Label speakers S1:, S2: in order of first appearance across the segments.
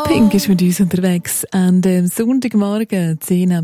S1: Pink ist mit uns unterwegs an dem Sonntagmorgen,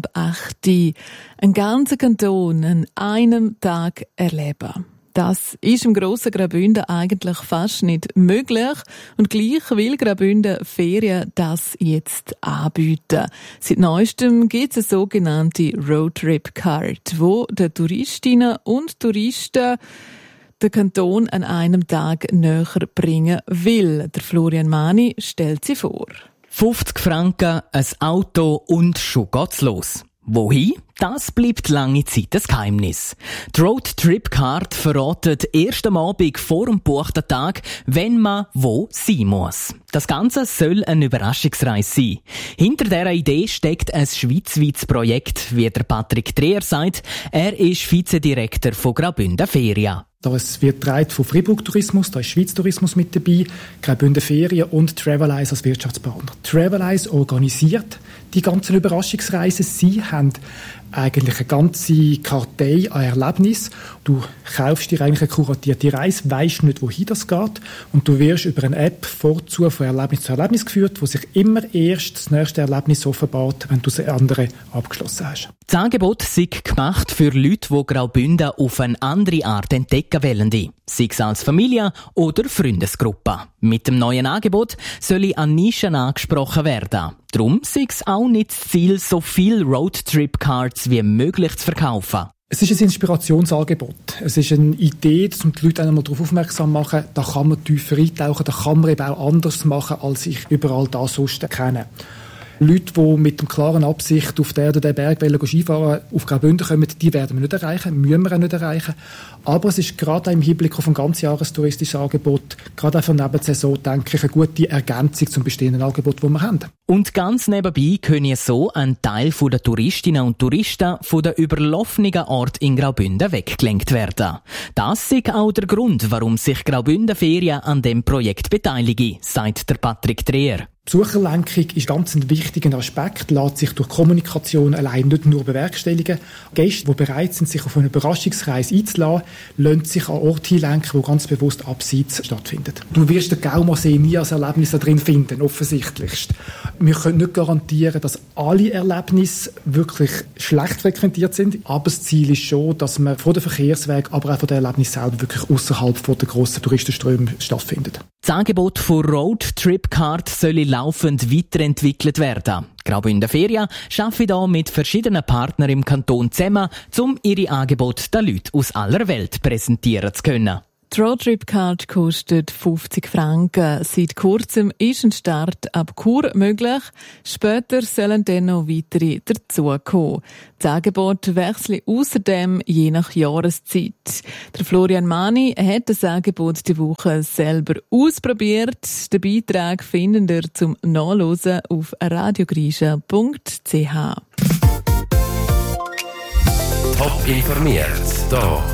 S1: 7:08 einen ganzen Kanton an einem Tag erleben. Das ist im grossen Graubünden eigentlich fast nicht möglich und gleich will Graubünden Ferien das jetzt anbieten. Seit neuestem gibt es eine sogenannte Roadtrip Card, wo den Touristinnen und Touristen den Kanton an einem Tag näher bringen will. Der Florian Mani stellt sie vor.
S2: 50 Franken, ein Auto und schon geht's los. Wohin? Das bleibt lange Zeit ein Geheimnis. Die Roadtrip-Card verratet erst am Abend vor dem gebuchten Tag, wenn man wo sein muss. Das Ganze soll eine Überraschungsreise sein. Hinter dieser Idee steckt ein schweizweites Projekt, wie der Patrick Dreher sagt. Er ist Vizedirektor von Graubünden Ferien.
S3: Das wird getragen von Fribourg Tourismus, da ist Schweiz Tourismus mit dabei, Graubünden Ferien und Travelize als Wirtschaftspartner. Travelize organisiert die ganzen Überraschungsreisen. Sie haben eigentlich eine ganze Kartei an Erlebnissen. Du kaufst dir eigentlich eine kuratierte Reise, weisst nicht, wohin das geht und du wirst über eine App vorzu von Erlebnis zu Erlebnis geführt, wo sich immer erst das nächste Erlebnis offenbart, wenn du das andere abgeschlossen hast.
S2: Das Angebot ist gemacht für Leute, die Graubünden auf eine andere Art entdecken wollen, sei es als Familie oder Freundesgruppe. Mit dem neuen Angebot soll an Nischen angesprochen werden. Darum sei es auch nicht das Ziel, so viele Roadtrip-Cards wie möglich zu verkaufen.
S3: Es ist ein Inspirationsangebot. Es ist eine Idee, um die Leute einmal darauf aufmerksam zu machen, da kann man tiefer eintauchen, da kann man eben auch anders machen, als ich überall das sonst kenne. Leute, die mit der klaren Absicht auf der oder den Berg Skifahren auf Graubünden kommen, die werden wir nicht erreichen, müssen wir auch nicht erreichen. Aber es ist gerade auch im Hinblick auf ein ganzjahrestouristisches Angebot, gerade auch für die Nebensaison, denke ich, eine gute Ergänzung zum bestehenden Angebot, das wir haben.
S2: Und ganz nebenbei können so ein Teil der Touristinnen und Touristen von den überlaufenden Orten in Graubünden weggelenkt werden. Das ist auch der Grund, warum sich Graubünden Ferien an dem Projekt beteiligen, sagt der Patrick Dreher.
S3: Besucherlenkung ist ganz ein wichtiger Aspekt, lässt sich durch Kommunikation allein nicht nur bewerkstelligen. Gäste, die bereit sind, sich auf eine Überraschungsreise einzulassen, lassen sich an Orte hinlenken, die ganz bewusst abseits stattfinden. Du wirst den Gaumersee nie als Erlebnis da drin finden, offensichtlichst. Wir können nicht garantieren, dass alle Erlebnisse wirklich schlecht frequentiert sind, aber das Ziel ist schon, dass man von den Verkehrswegen, aber auch von den Erlebnissen selber wirklich außerhalb der grossen Touristenströme stattfindet.
S2: Das Angebot von Roadtrip Card soll laufend weiterentwickelt werden. Graubünden Ferien arbeiten hier mit verschiedenen Partnern im Kanton zusammen, um ihre Angebote den Leuten aus aller Welt präsentieren zu können.
S1: Die Roadtrip Card kostet 50 Franken. Seit kurzem ist ein Start ab Chur möglich. Später sollen dann noch weitere dazukommen. Das Angebot wechselt außerdem je nach Jahreszeit. Der Florian Mani hat das Angebot die Woche selber ausprobiert. Den Beitrag findet ihr zum Nachlesen auf radiogrischa.ch.
S4: Top informiert, hier